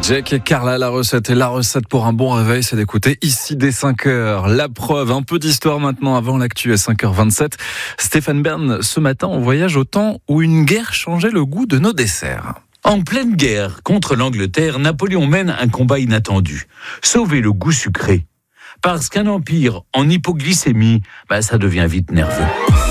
Jack et Carla, la recette pour un bon réveil, c'est d'écouter ici dès 5h. La preuve, un peu d'histoire maintenant avant l'actu à 5h27. Stéphane Bern, ce matin, on voyage au temps où une guerre changeait le goût de nos desserts. En pleine guerre contre l'Angleterre, Napoléon mène un combat inattendu. Sauver le goût sucré. Parce qu'un empire en hypoglycémie, ça devient vite nerveux.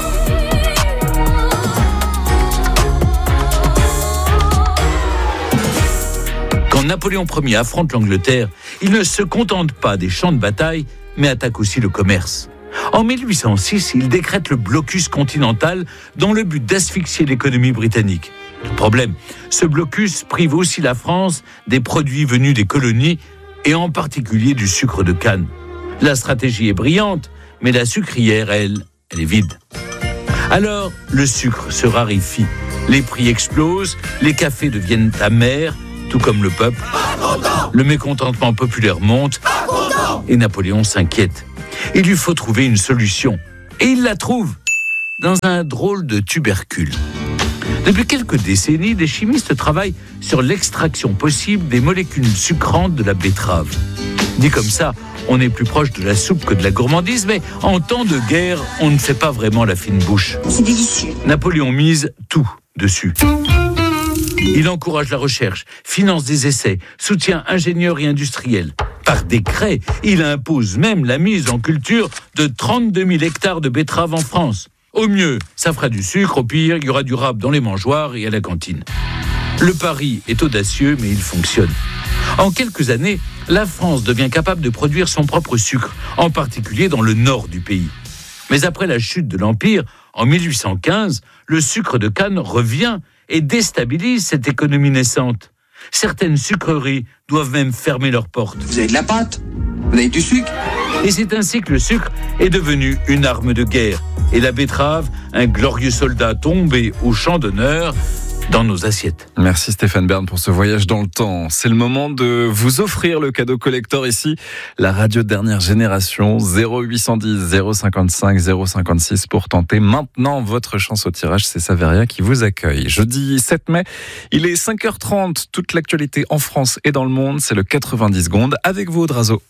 Quand Napoléon Ier affronte l'Angleterre, il ne se contente pas des champs de bataille, mais attaque aussi le commerce. En 1806, il décrète le blocus continental dans le but d'asphyxier l'économie britannique. Le problème, ce blocus prive aussi la France des produits venus des colonies et en particulier du sucre de canne. La stratégie est brillante, mais la sucrière, elle est vide. Alors, le sucre se raréfie. Les prix explosent, les cafés deviennent amers, tout comme le peuple. Le mécontentement populaire monte et Napoléon s'inquiète. Il lui faut trouver une solution. Et il la trouve dans un drôle de tubercule. Depuis quelques décennies, des chimistes travaillent sur l'extraction possible des molécules sucrantes de la betterave. Dit comme ça, on est plus proche de la soupe que de la gourmandise, mais en temps de guerre, on ne fait pas vraiment la fine bouche. C'est délicieux. Napoléon mise tout dessus. Il encourage la recherche, finance des essais, soutient ingénieurs et industriels. Par décret, il impose même la mise en culture de 32 000 hectares de betteraves en France. Au mieux, ça fera du sucre, au pire, il y aura du rap dans les mangeoires et à la cantine. Le pari est audacieux, mais il fonctionne. En quelques années, la France devient capable de produire son propre sucre, en particulier dans le nord du pays. Mais après la chute de l'Empire, en 1815, le sucre de canne revient et déstabilise cette économie naissante. Certaines sucreries doivent même fermer leurs portes. Vous avez de la pâte ? Vous avez du sucre ? Et c'est ainsi que le sucre est devenu une arme de guerre. Et la betterave, un glorieux soldat tombé au champ d'honneur dans nos assiettes. Merci Stéphane Bern pour ce voyage dans le temps. C'est le moment de vous offrir le cadeau collector ici, la radio dernière génération, 0810 055 056 pour tenter maintenant votre chance au tirage. C'est Saveria qui vous accueille. Jeudi 7 mai, il est 5h30, toute l'actualité en France et dans le monde, c'est le 90 secondes avec vous Audrazo.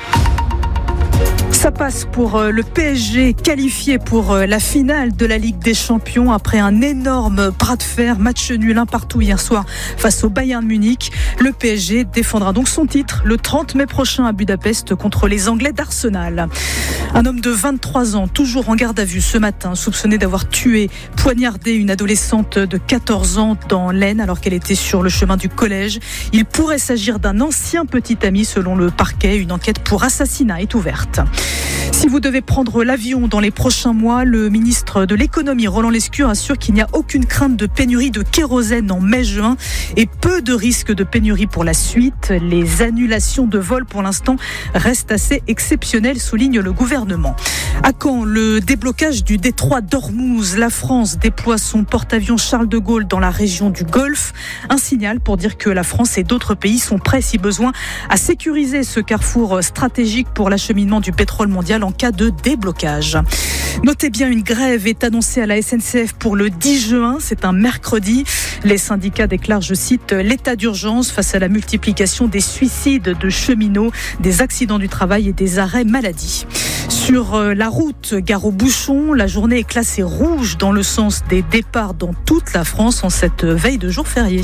Ça passe pour le PSG qualifié pour la finale de la Ligue des Champions après un énorme bras de fer, match nul 1-1 hier soir face au Bayern Munich. Le PSG défendra donc son titre le 30 mai prochain à Budapest contre les Anglais d'Arsenal. Un homme de 23 ans, toujours en garde à vue ce matin, soupçonné d'avoir poignardé une adolescente de 14 ans dans l'Aisne alors qu'elle était sur le chemin du collège. Il pourrait s'agir d'un ancien petit ami selon le parquet. Une enquête pour assassinat est ouverte. Si vous devez prendre l'avion dans les prochains mois, le ministre de l'économie, Roland Lescure, assure qu'il n'y a aucune crainte de pénurie de kérosène en mai-juin et peu de risques de pénurie pour la suite. Les annulations de vols pour l'instant restent assez exceptionnelles, souligne le gouvernement. À quand le déblocage du détroit d'Ormuz? La France déploie son porte-avions Charles de Gaulle dans la région du Golfe. Un signal pour dire que la France et d'autres pays sont prêts, si besoin, à sécuriser ce carrefour stratégique pour l'acheminement du pétrole mondial en cas de déblocage. Notez bien, une grève est annoncée à la SNCF pour le 10 juin, c'est un mercredi. Les syndicats déclarent, je cite, l'état d'urgence face à la multiplication des suicides de cheminots, des accidents du travail et des arrêts maladie. Sur la route, gare aux bouchons, la journée est classée rouge dans le sens des départs dans toute la France en cette veille de jour férié.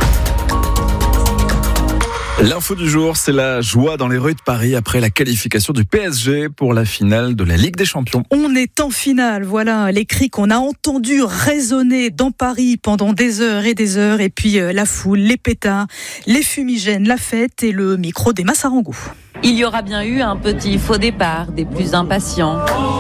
L'info du jour, c'est la joie dans les rues de Paris après la qualification du PSG pour la finale de la Ligue des Champions. On est en finale, voilà les cris qu'on a entendus résonner dans Paris pendant des heures, et puis la foule, les pétards, les fumigènes, la fête et le micro d'Emma Sarangou. Il y aura bien eu un petit faux départ des plus impatients.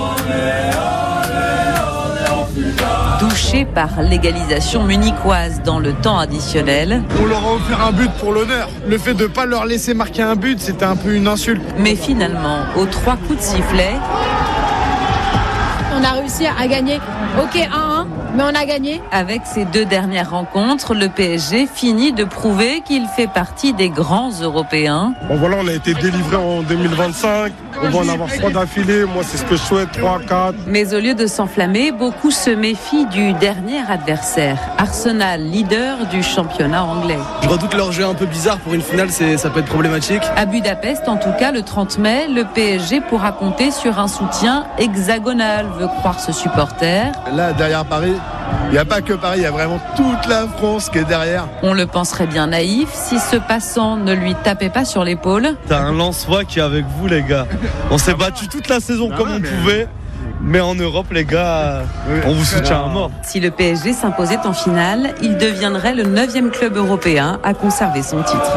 Touché par l'égalisation munichoise dans le temps additionnel. On leur a offert un but pour l'honneur. Le fait de ne pas leur laisser marquer un but, c'était un peu une insulte. Mais finalement, aux 3 coups de sifflet, on a réussi à gagner. Ok, 1-1. mais on a gagné. Avec ces 2 dernières rencontres, le PSG finit de prouver qu'il fait partie des grands Européens. Bon voilà, on a été délivré en 2025. On va en avoir 3 d'affilée. Moi, c'est ce que je souhaite, 3, 4. Mais au lieu de s'enflammer, beaucoup se méfient du dernier adversaire, Arsenal, leader du championnat anglais. Je redoute leur jeu un peu bizarre. Pour une finale, ça peut être problématique. À Budapest, en tout cas, le 30 mai, le PSG pourra compter sur un soutien hexagonal, veut croire ce supporter. Là, derrière Paris, il n'y a pas que Paris, il y a vraiment toute la France qui est derrière. On le penserait bien naïf si ce passant ne lui tapait pas sur l'épaule. T'as un lance-voix qui est avec vous, les gars. On s'est battu toute la saison comme on pouvait. Mais en Europe, les gars, on vous soutient à mort. Si le PSG s'imposait en finale, il deviendrait le 9e club européen à conserver son titre.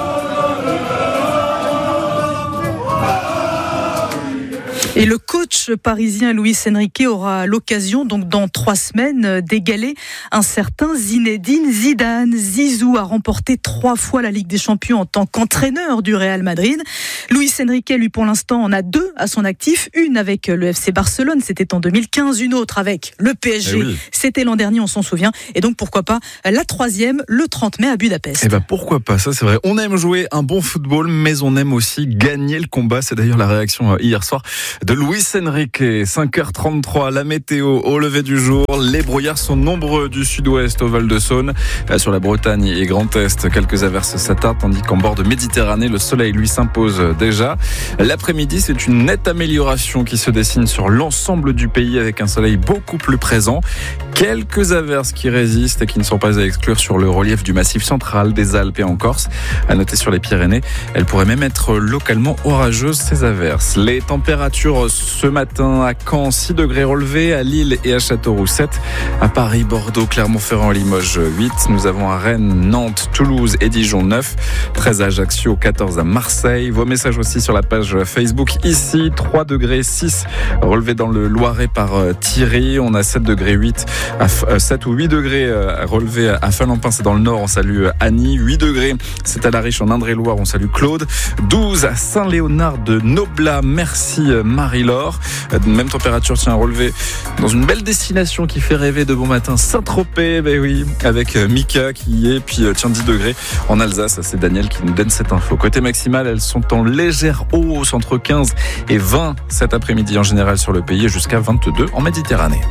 Et le coach parisien Luis Enrique aura l'occasion, donc dans 3 semaines, d'égaler un certain Zinedine Zidane. Zizou a remporté 3 fois la Ligue des Champions en tant qu'entraîneur du Real Madrid. Luis Enrique, lui, pour l'instant, en a 2 à son actif. Une avec le FC Barcelone, c'était en 2015. Une autre avec le PSG, c'était l'an dernier, on s'en souvient. Et donc, pourquoi pas la 3e, le 30 mai à Budapest. Eh ben pourquoi pas, ça c'est vrai. On aime jouer un bon football, mais on aime aussi gagner le combat. C'est d'ailleurs la réaction hier soir de Luis Enrique. 5h33, la météo au lever du jour. Les brouillards sont nombreux du sud-ouest au Val-de-Saône. Sur la Bretagne et Grand Est, quelques averses s'attardent, tandis qu'en bord de Méditerranée, le soleil lui s'impose déjà. L'après-midi, c'est une nette amélioration qui se dessine sur l'ensemble du pays avec un soleil beaucoup plus présent. Quelques averses qui résistent et qui ne sont pas à exclure sur le relief du massif central, des Alpes et en Corse. À noter sur les Pyrénées, elles pourraient même être localement orageuses, ces averses. Les températures ce matin à Caen, 6 degrés relevés, à Lille et à Châteauroux 7, à Paris, Bordeaux, Clermont-Ferrand, Limoges 8. Nous avons à Rennes, Nantes, Toulouse et Dijon 9, 13 à Ajaccio, 14 à Marseille. Vos messages aussi sur la page Facebook ici, 3 degrés 6 relevés dans le Loiret par Thierry. On a 7 degrés 8 7 ou 8 degrés relevés à Falampin, c'est dans le nord, on salue Annie. 8 degrés, c'est à La Riche en Indre-et-Loire, on salue Claude. 12 à Saint-Léonard de Noblat, merci Marie-Laure. Même température, tiens, relevée dans une belle destination qui fait rêver de bon matin, Saint-Tropez, ben oui, avec Mika qui y est, puis tiens, 10 degrés en Alsace, c'est Daniel qui nous donne cette info. Côté maximal, elles sont en légère hausse, entre 15 et 20 cet après-midi en général sur le pays, et jusqu'à 22 en Méditerranée.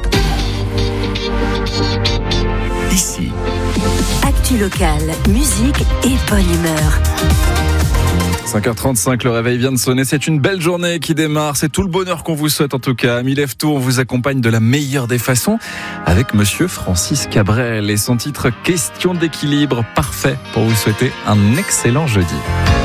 Ici, actu local, musique et bonne humeur. 5h35, le réveil vient de sonner. C'est une belle journée qui démarre. C'est tout le bonheur qu'on vous souhaite en tout cas. Amis Lève-Tôt, on vous accompagne de la meilleure des façons avec monsieur Francis Cabrel et son titre Question d'équilibre. Parfait pour vous souhaiter un excellent jeudi.